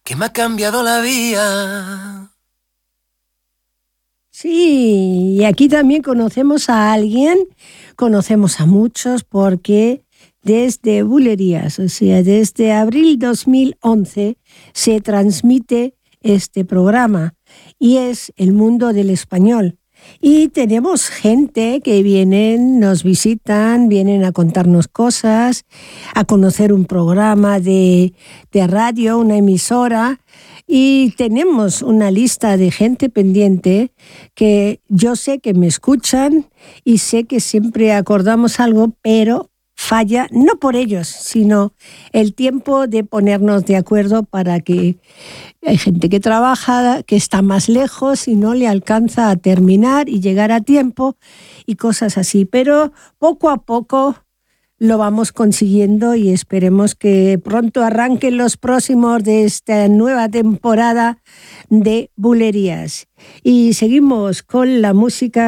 que me ha cambiado la vida. Sí, y aquí también conocemos a alguien, conocemos a muchos porque desde Bulerías, o sea, desde abril 2011 se transmite este programa y es El Mundo del Español. Y tenemos gente que vienen, nos visitan, vienen a contarnos cosas, a conocer un programa de radio, una emisora. Y tenemos una lista de gente pendiente que yo sé que me escuchan y sé que siempre acordamos algo, pero falla no por ellos, sino el tiempo de ponernos de acuerdo para que hay gente que trabaja, que está más lejos y no le alcanza a terminar y llegar a tiempo y cosas así. Pero poco a poco lo vamos consiguiendo y esperemos que pronto arranquen los próximos de esta nueva temporada de Bulerías. Y seguimos con la música